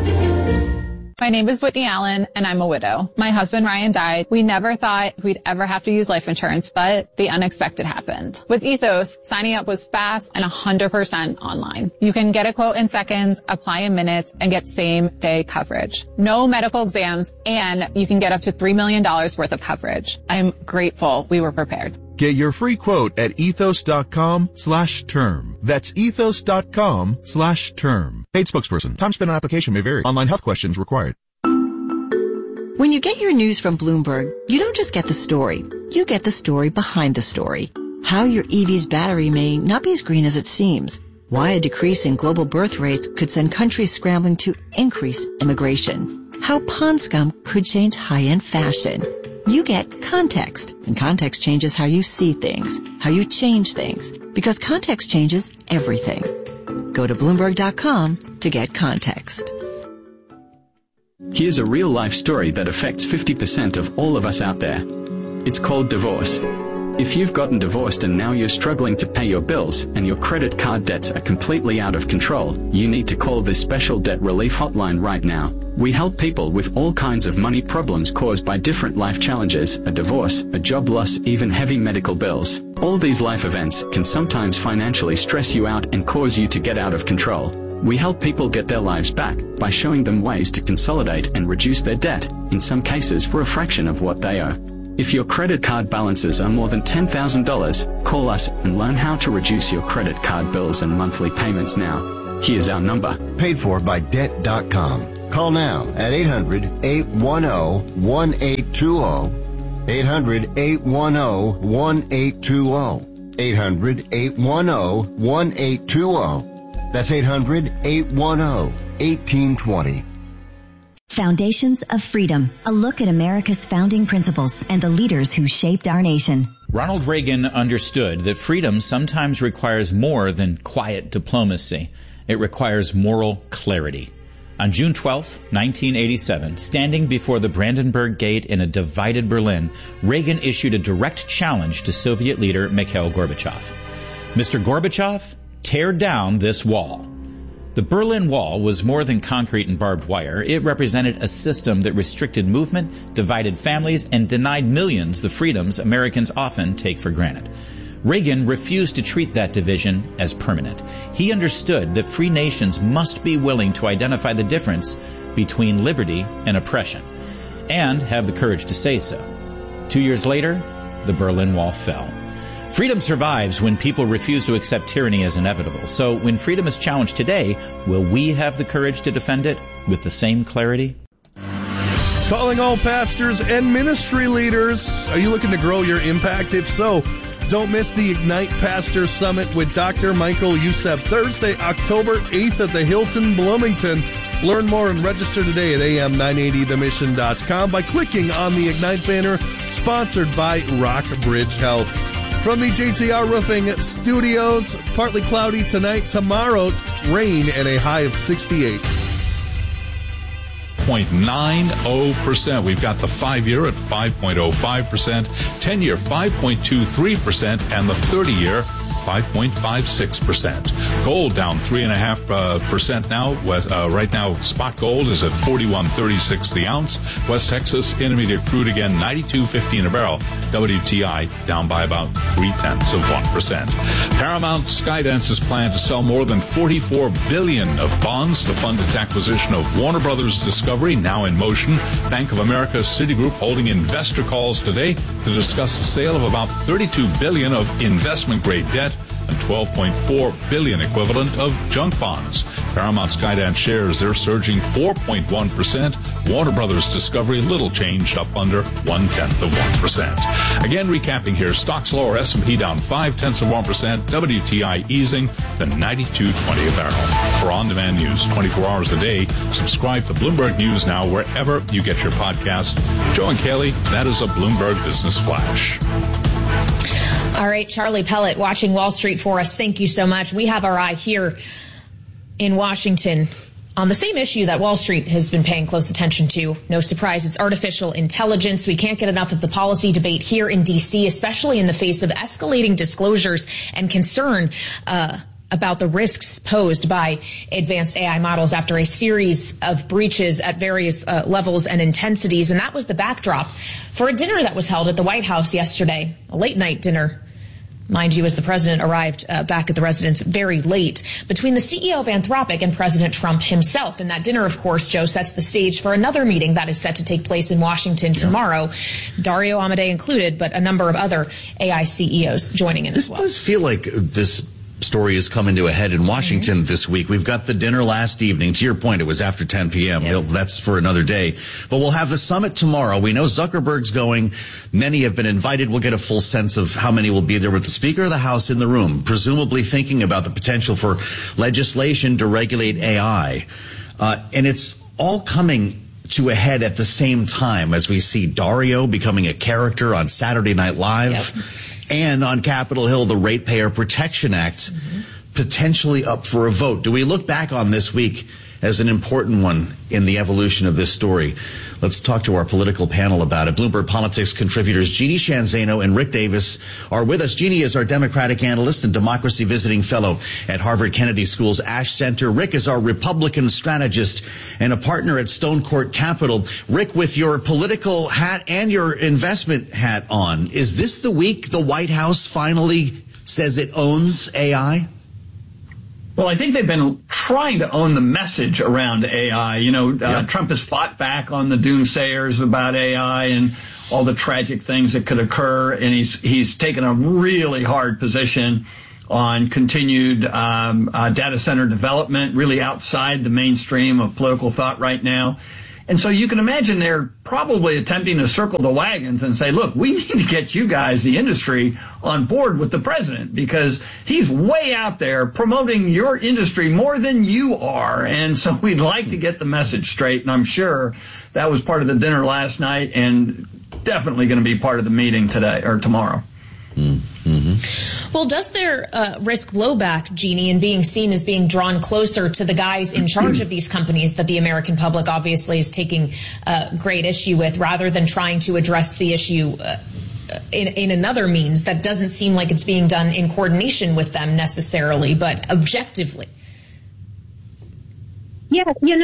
My name is Whitney Allen, and I'm a widow. My husband, Ryan, died. We never thought we'd ever have to use life insurance, but the unexpected happened. With Ethos, signing up was fast and 100% online. You can get a quote in seconds, apply in minutes, and get same-day coverage. No medical exams, and you can get up to $3 million worth of coverage. I'm grateful we were prepared. Get your free quote at ethos.com/term. That's ethos.com/term. Paid spokesperson. Time spent on application may vary. Online health questions required. When you get your news from Bloomberg, you don't just get the story. You get the story behind the story. How your EV's battery may not be as green as it seems. Why a decrease in global birth rates could send countries scrambling to increase immigration. How pond scum could change high-end fashion. You get context, and context changes how you see things, how you change things, because context changes everything. Go to Bloomberg.com to get context. Here's a real-life story that affects 50% of all of us out there. It's called divorce. If you've gotten divorced and now you're struggling to pay your bills and your credit card debts are completely out of control, you need to call this special debt relief hotline right now. We help people with all kinds of money problems caused by different life challenges, a divorce, a job loss, even heavy medical bills. All these life events can sometimes financially stress you out and cause you to get out of control. We help people get their lives back by showing them ways to consolidate and reduce their debt, in some cases for a fraction of what they owe. If your credit card balances are more than $10,000, call us and learn how to reduce your credit card bills and monthly payments now. Here's our number. Paid for by Debt.com. Call now at 800-810-1820. 800-810-1820. 800-810-1820. That's 800-810-1820. Foundations of Freedom, a look at America's founding principles and the leaders who shaped our nation. Ronald Reagan understood that freedom sometimes requires more than quiet diplomacy. It requires moral clarity. On June 12, 1987, standing before the Brandenburg Gate in a divided Berlin, Reagan issued a direct challenge to Soviet leader Mikhail Gorbachev. Mr. Gorbachev, tear down this wall. The Berlin Wall was more than concrete and barbed wire. It represented a system that restricted movement, divided families, and denied millions the freedoms Americans often take for granted. Reagan refused to treat that division as permanent. He understood that free nations must be willing to identify the difference between liberty and oppression, and have the courage to say so. 2 years later, the Berlin Wall fell. Freedom survives when people refuse to accept tyranny as inevitable. So when freedom is challenged today, will we have the courage to defend it with the same clarity? Calling all pastors and ministry leaders. Are you looking to grow your impact? If so, don't miss the Ignite Pastor Summit with Dr. Michael Youssef, Thursday, October 8th at the Hilton Bloomington. Learn more and register today at am980themission.com by clicking on the Ignite banner, sponsored by Rockbridge Health. From the JTR Roofing Studios, partly cloudy tonight, tomorrow, rain and a high of 68. 5.90%. We've got the 5-year at 5.05%, 10-year 5.23%, and the 30-year 5.56%. Gold down 3.5% now. Right now, spot gold is at $41.36 the ounce. West Texas Intermediate crude again $92.15 a barrel. WTI down by about 0.3%. Paramount Skydance's plan to sell more than $44 billion of bonds to fund its acquisition of Warner Brothers Discovery now in motion. Bank of America, Citigroup holding investor calls today to discuss the sale of about $32 billion of investment-grade debt and $12.4 billion equivalent of junk bonds. Paramount Skydance shares, they're surging 4.1%. Warner Brothers Discovery, little changed, up under 0.1%. Again, recapping here, stocks lower, S&P down 0.5%, WTI easing to $92.20 a barrel. For on-demand news 24 hours a day, subscribe to Bloomberg News now wherever you get your podcast. Joe and Kaylee, that is a Bloomberg Business Flash. All right, Charlie Pellet watching Wall Street for us. Thank you so much. We have our eye here in Washington on the same issue that Wall Street has been paying close attention to. No surprise, it's artificial intelligence. We can't get enough of the policy debate here in D.C., especially in the face of escalating disclosures and concern about the risks posed by advanced AI models after a series of breaches at various levels and intensities. And that was the backdrop for a dinner that was held at the White House yesterday, a late-night dinner, mind you, as the president arrived back at the residence very late, between the CEO of Anthropic and President Trump himself. And that dinner, of course, Joe, sets the stage for another meeting that is set to take place in Washington tomorrow, Dario Amodei included, but a number of other AI CEOs joining in as well. This does feel like this story has come into a head in Washington this week. We've got the dinner last evening. To your point, it was after 10 p.m. Yeah. That's for another day. But we'll have the summit tomorrow. We know Zuckerberg's going. Many have been invited. We'll get a full sense of how many will be there with the Speaker of the House in the room, presumably thinking about the potential for legislation to regulate AI. And it's all coming to a head at the same time as we see Dario becoming a character on Saturday Night Live. Yep. And on Capitol Hill, the Ratepayer Protection Act potentially up for a vote. Do we look back on this week as an important one in the evolution of this story? Let's talk to our political panel about it. Bloomberg Politics contributors Jeannie Shanzano and Rick Davis are with us. Jeannie is our Democratic analyst and democracy visiting fellow at Harvard Kennedy School's Ash Center. Rick is our Republican strategist and a partner at Stone Court Capital. Rick, with your political hat and your investment hat on, is this the week the White House finally says it owns AI? Well, I think they've been trying to own the message around AI. Trump has fought back on the doomsayers about AI and all the tragic things that could occur, and he's taken a really hard position on continued data center development, really outside the mainstream of political thought right now. And so you can imagine they're probably attempting to circle the wagons and say, look, we need to get you guys, the industry, on board with the president because he's way out there promoting your industry more than you are. And so we'd like to get the message straight. And I'm sure that was part of the dinner last night and definitely going to be part of the meeting today or tomorrow. Mm-hmm. Well, does there risk blowback, Jeannie, in being seen as being drawn closer to the guys in charge of these companies that the American public obviously is taking great issue with, rather than trying to address the issue in another means that doesn't seem like it's being done in coordination with them necessarily, but objectively? Yeah,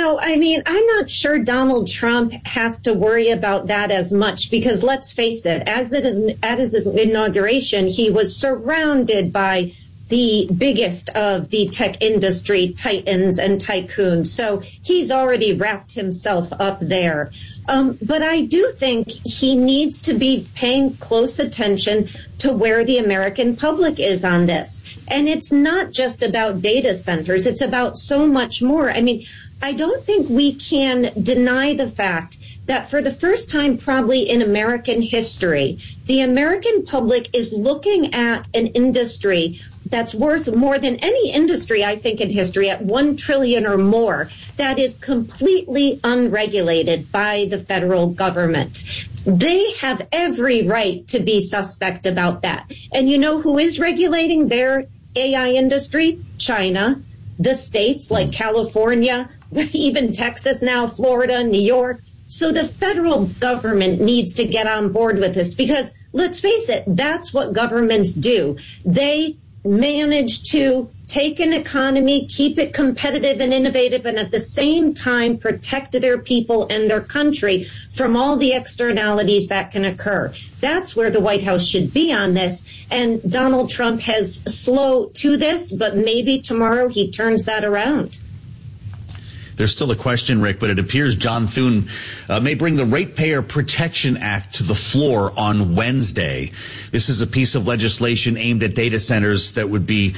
I'm not sure Donald Trump has to worry about that as much because let's face it, at his inauguration, he was surrounded by the biggest of the tech industry titans and tycoons. So he's already wrapped himself up there. But I do think he needs to be paying close attention to where the American public is on this. And it's not just about data centers. It's about so much more. I don't think we can deny the fact that for the first time probably in American history, the American public is looking at an industry that's worth more than any industry, I think, in history, at $1 trillion or more, that is completely unregulated by the federal government. They have every right to be suspect about that. And you know who is regulating their AI industry? China. The states like California, even Texas now, Florida, New York. So the federal government needs to get on board with this because, let's face it, that's what governments do. They manage to take an economy, keep it competitive and innovative, and at the same time protect their people and their country from all the externalities that can occur. That's where the White House should be on this. And Donald Trump has slow to this, but maybe tomorrow he turns that around. There's still a question, Rick, but it appears John Thune may bring the Ratepayer Protection Act to the floor on Wednesday. This is a piece of legislation aimed at data centers that would be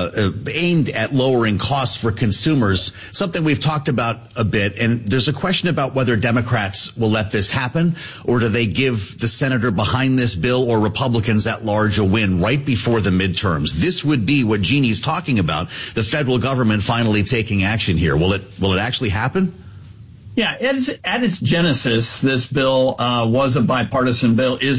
aimed at lowering costs for consumers, something we've talked about a bit. And there's a question about whether Democrats will let this happen, or do they give the senator behind this bill or Republicans at large a win right before the midterms? This would be what Jeannie's talking about, the federal government finally taking action here. Will it actually happen? Yeah, at its genesis, this bill is a bipartisan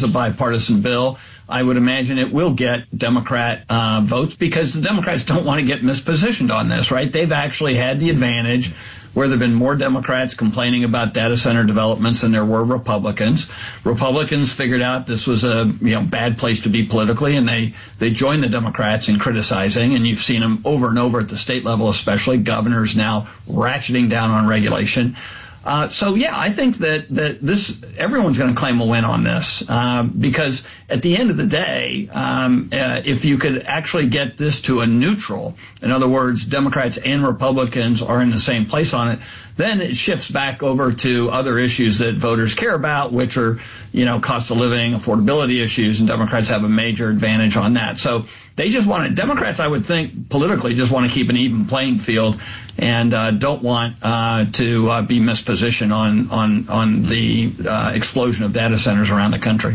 bill. I would imagine it will get Democrat votes because the Democrats don't want to get mispositioned on this, right? They've actually had the advantage where there have been more Democrats complaining about data center developments than there were Republicans. Republicans figured out this was a bad place to be politically, and they joined the Democrats in criticizing, and you've seen them over and over at the state level, especially governors now ratcheting down on regulation. So yeah, I think that this everyone's going to claim a win on this because at the end of the day, if you could actually get this to a neutral, in other words, Democrats and Republicans are in the same place on it, then it shifts back over to other issues that voters care about, which are, cost of living, affordability issues, and Democrats have a major advantage on that. So they just want to, Democrats, I would think, politically just want to keep an even playing field and don't want to be mispositioned on the explosion of data centers around the country.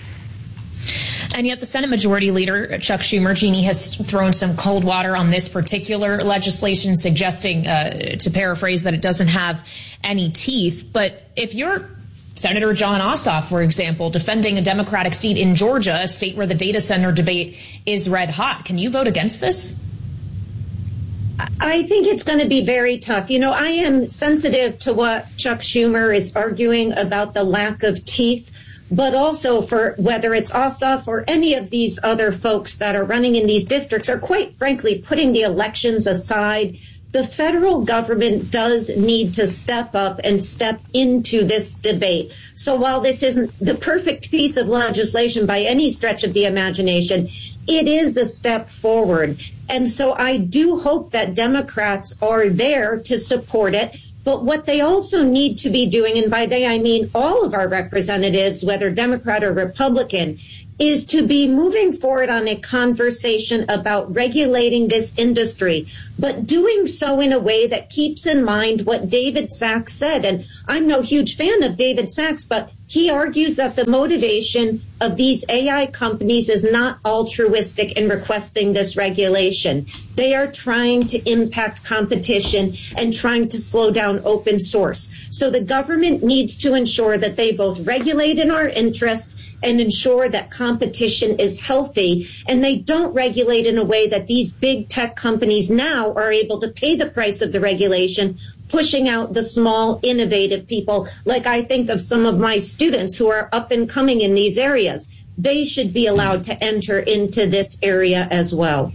And yet the Senate Majority Leader, Chuck Schumer, Jeannie, has thrown some cold water on this particular legislation, suggesting, to paraphrase, that it doesn't have any teeth. But if you're Senator Jon Ossoff, for example, defending a Democratic seat in Georgia, a state where the data center debate is red hot, can you vote against this? Yeah, it's at its genesis, this bill was a bipartisan bill. I would imagine it will get Democratic votes because, let's face it, at the end of the day, the American public is looking at an industry that's worth more than any industry, I think, in history. And so the fact that Donald Trump has slow to this, but maybe tomorrow he turns that around. That's where the White House should be on this. And Donald Trump has I think it's going to be very tough. You know, I am sensitive to what Chuck Schumer is arguing about the lack of teeth, but also for whether it's Ossoff or any of these other folks that are running in these districts, or quite frankly, putting the elections aside. The federal government does need to step up and step into this debate. So while this isn't the perfect piece of legislation by any stretch of the imagination, it is a step forward. And so I do hope that Democrats are there to support it. But what they also need to be doing, and by they I mean all of our representatives, whether Democrat or Republican, is to be moving forward on a conversation about regulating this industry, but doing so in a way that keeps in mind what David Sacks said. And I'm no huge fan of David Sacks, but he argues that the motivation of these AI companies is not altruistic in requesting this regulation. They are trying to impact competition and trying to slow down open source. So the government needs to ensure that they both regulate in our interest and ensure that competition is healthy, and they don't regulate in a way that these big tech companies now are able to pay the price of the regulation, pushing out the small, innovative people, like I think of some of my students who are up and coming in these areas. They should be allowed to enter into this area as well.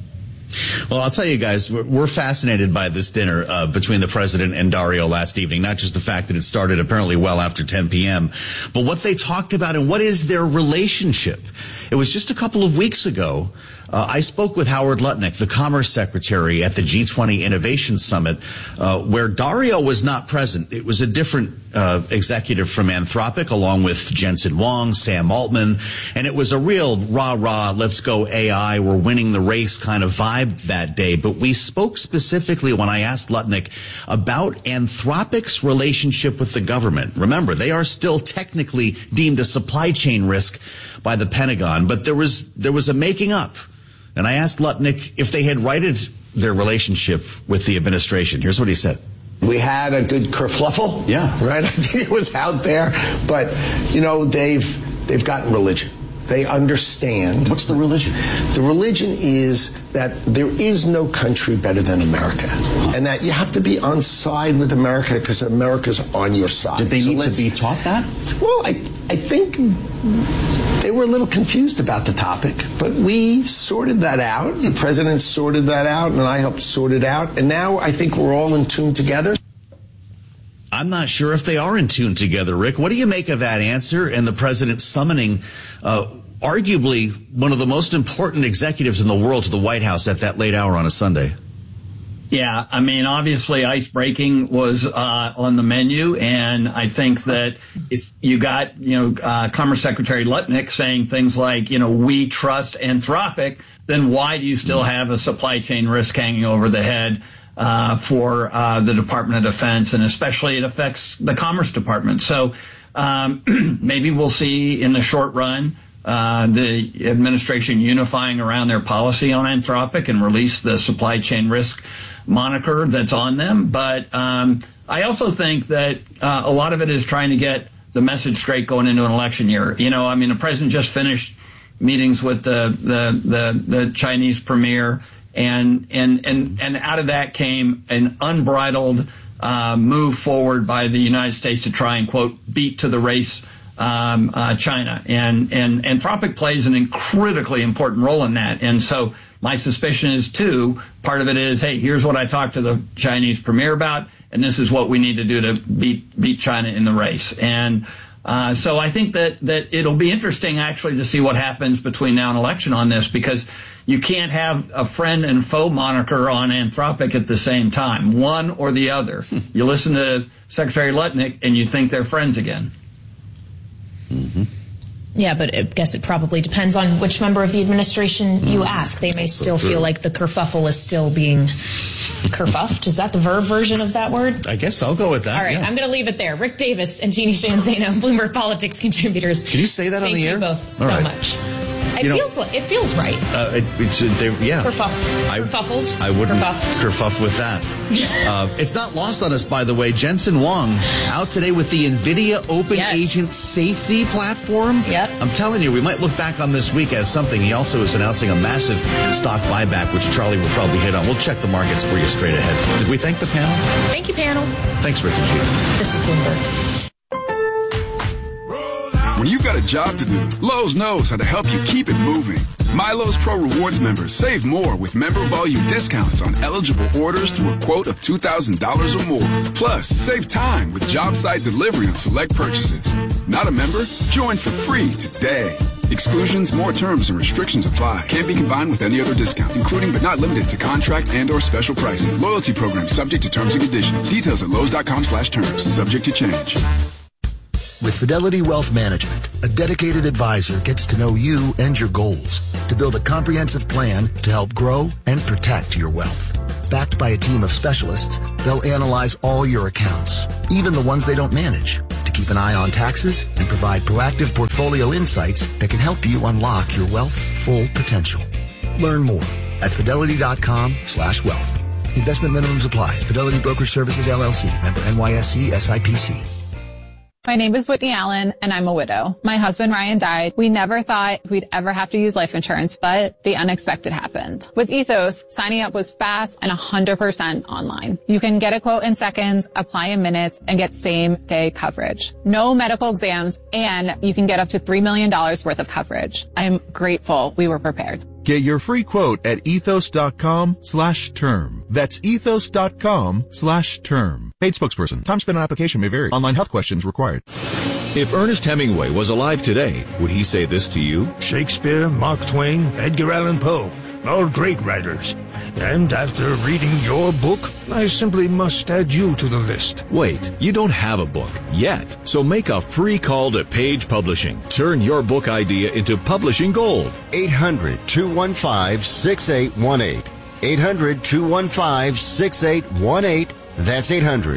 Well, I'll tell you guys, we're fascinated by this dinner between the president and Dario last evening, not just the fact that it started apparently well after 10 p.m., but what they talked about and what is their relationship. It was just a couple of weeks ago. I spoke with Howard Lutnick, the Commerce Secretary, at the G20 Innovation Summit, where Dario was not present. It was a different executive from Anthropic, along with Jensen Huang, Sam Altman, and it was a real rah-rah, let's go AI, we're winning the race kind of vibe that day. But we spoke specifically when I asked Lutnick about Anthropic's relationship with the government. Remember, they are still technically deemed a supply chain risk by the Pentagon, but there was a making up. And I asked Lutnick if they had righted their relationship with the administration. Here's what he said. We had a good kerfluffle. Yeah. Right? I think it was out there. But, you know, they've gotten religion. They understand. What's the religion? The religion is that there is no country better than America. And that you have to be on side with America because America's on your side. Did they need to be taught that? Well, I think they were a little confused about the topic, but we sorted that out. The president sorted that out, and I helped sort it out. And now I think we're all in tune together. I'm not sure if they are in tune together, Rick. What do you make of that answer and the president summoning arguably one of the most important executives in the world to the White House at that late hour on a Sunday? Yeah, I mean, obviously ice breaking was on the menu, and I think that if you got, Commerce Secretary Lutnick saying things like, we trust Anthropic, then why do you still have a supply chain risk hanging over the head for the Department of Defense, and especially it affects the Commerce Department. So maybe we'll see in the short run the administration unifying around their policy on Anthropic and release the supply chain risk moniker that's on them. But I also think that a lot of it is trying to get the message straight going into an election year. The president just finished meetings with the Chinese premier. And out of that came an unbridled move forward by the United States to try and, quote, beat to the race China. And Anthropic plays an critically important role in that. And so my suspicion is, too, part of it is, hey, here's what I talked to the Chinese premier about, and this is what we need to do to beat China in the race. And so I think that it'll be interesting, actually, to see what happens between now and election on this, because you can't have a friend and foe moniker on Anthropic at the same time, one or the other. You listen to Secretary Lutnick and you think they're friends again. Mm-hmm. Yeah, but I guess it probably depends on which member of the administration you ask. They may still feel like the kerfuffle is still being kerfuffed. Is that the verb version of that word? I guess I'll go with that. All right, yeah. I'm going to leave it there. Rick Davis and Jeannie Sheehan Zaino, Bloomberg Politics contributors. Can you say that on the air? Thank you both so much. It feels right. Kerfuffled. I wouldn't kerfuff with that. It's not lost on us, by the way. Jensen Huang out today with the NVIDIA Open Agent Safety Platform. Yep. I'm telling you, we might look back on this week as something. He also is announcing a massive stock buyback, which Charlie will probably hit on. We'll check the markets for you straight ahead. Did we thank the panel? Thank you, panel. Thanks, Rick and Chief. This is Bloomberg. When you've got a job to do, Lowe's knows how to help you keep it moving. MyLowe's Pro Rewards members save more with member volume discounts on eligible orders through a quote of $2,000 or more. Plus, save time with job site delivery on select purchases. Not a member? Join for free today. Exclusions, more terms, and restrictions apply. Can't be combined with any other discount, including but not limited to contract and/or special pricing. Loyalty program subject to terms and conditions. Details at Lowe's.com/terms. Subject to change. With Fidelity Wealth Management, a dedicated advisor gets to know you and your goals to build a comprehensive plan to help grow and protect your wealth. Backed by a team of specialists, they'll analyze all your accounts, even the ones they don't manage, to keep an eye on taxes and provide proactive portfolio insights that can help you unlock your wealth's full potential. Learn more at fidelity.com/wealth. Investment minimums apply. Fidelity Brokerage Services, LLC. Member NYSE SIPC. My name is Whitney Allen, and I'm a widow. My husband, Ryan, died. We never thought we'd ever have to use life insurance, but the unexpected happened. With Ethos, signing up was fast and 100% online. You can get a quote in seconds, apply in minutes, and get same-day coverage. No medical exams, and you can get up to $3 million worth of coverage. I'm grateful we were prepared. Get your free quote at ethos.com/term. That's ethos.com/term. Paid spokesperson. Time spent on application may vary. Online health questions required. If Ernest Hemingway was alive today, would he say this to you? Shakespeare, Mark Twain, Edgar Allan Poe, all great writers. And after reading your book, I simply must add you to the list. Wait, you don't have a book yet. So make a free call to Page Publishing. Turn your book idea into publishing gold. 800-215-6818. 800-215-6818. That's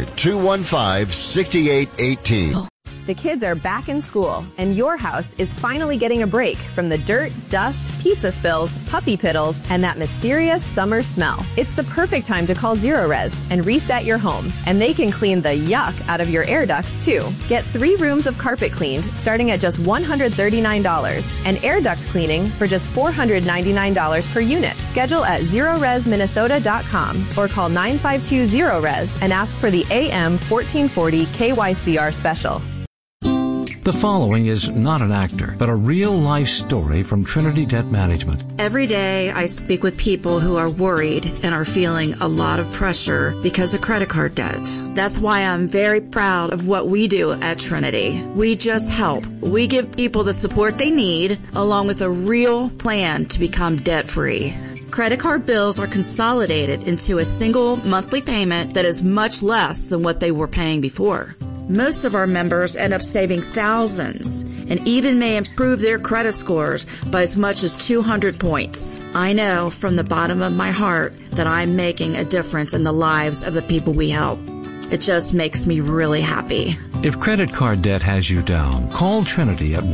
800-215-6818. The kids are back in school, and your house is finally getting a break from the dirt, dust, pizza spills, puppy piddles, and that mysterious summer smell. It's the perfect time to call Zerorez and reset your home, and they can clean the yuck out of your air ducts, too. Get 3 rooms of carpet cleaned starting at just $139, and air duct cleaning for just $499 per unit. Schedule at ZerorezMinnesota.com or call 952-ZeroRez and ask for the AM 1440 KYCR special. The following is not an actor, but a real-life story from Trinity Debt Management. Every day I speak with people who are worried and are feeling a lot of pressure because of credit card debt. That's why I'm very proud of what we do at Trinity. We just help. We give people the support they need, along with a real plan to become debt-free. Credit card bills are consolidated into a single monthly payment that is much less than what they were paying before. Most of our members end up saving thousands and even may improve their credit scores by as much as 200 points. I know from the bottom of my heart that I'm making a difference in the lives of the people we help. It just makes me really happy. If credit card debt has you down, call Trinity at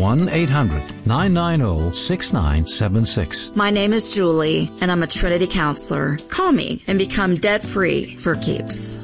1-800-990-6976. My name is Julie, and I'm a Trinity counselor. Call me and become debt-free for keeps.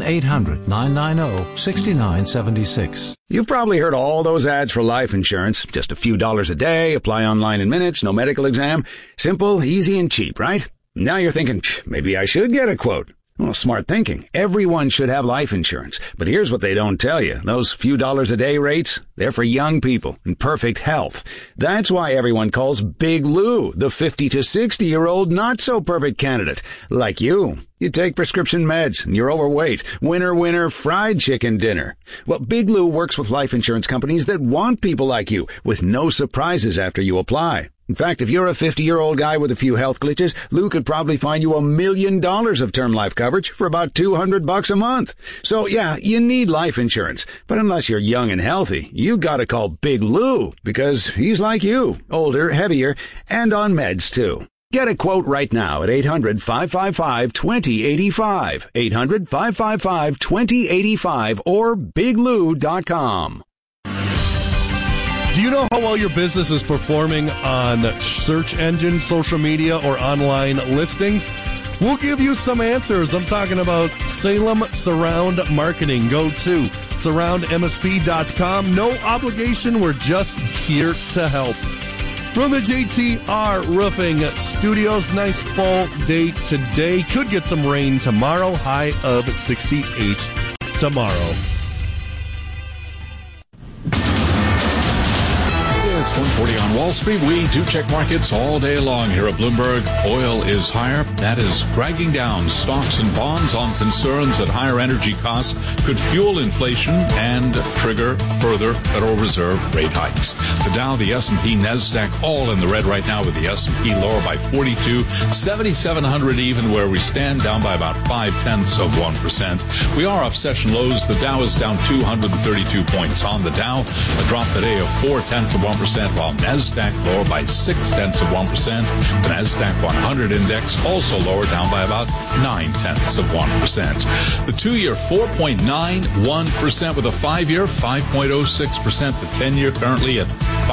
1-800-990-6976. You've probably heard all those ads for life insurance. Just a few dollars a day, apply online in minutes, no medical exam. Simple, easy, and cheap, right? Now you're thinking, maybe I should get a quote. Well, smart thinking. Everyone should have life insurance. But here's what they don't tell you. Those few dollars a day rates, they're for young people in perfect health. That's why everyone calls Big Lou the 50 to 60-year-old not-so-perfect candidate. Like you. You take prescription meds, and you're overweight. Winner, fried chicken dinner. Well, Big Lou works with life insurance companies that want people like you, with no surprises after you apply. In fact, if you're a 50-year-old guy with a few health glitches, Lou could probably find you $1 million of term life coverage for about $200 a month. So yeah, you need life insurance. But unless you're young and healthy, you gotta call Big Lou, because he's like you, older, heavier, and on meds too. Get a quote right now at 800-555-2085, 800-555-2085, or biglou.com. Do you know how well your business is performing on search engine, social media, or online listings? We'll give you some answers. I'm talking about Salem Surround Marketing. Go to surroundmsp.com. No obligation. We're just here to help. From the JTR Roofing Studios, nice fall day today. Could get some rain tomorrow. High of 68 tomorrow. It's 1:40 on Wall Street. We do check markets all day long here at Bloomberg. Oil is higher. That is dragging down stocks and bonds on concerns that higher energy costs could fuel inflation and trigger further Federal Reserve rate hikes. The Dow, the S&P, NASDAQ, all in the red right now, with the S&P lower by 42, 7,700 even where we stand, down by about 0.5%. We are off session lows. The Dow is down 232 points on the Dow, a drop today of 0.4%. While NASDAQ lower by 0.6%. The NASDAQ 100 index also lower, down by about 0.9%. The 2-year 4.91%, with a 5-year 5.06%. The 10-year currently at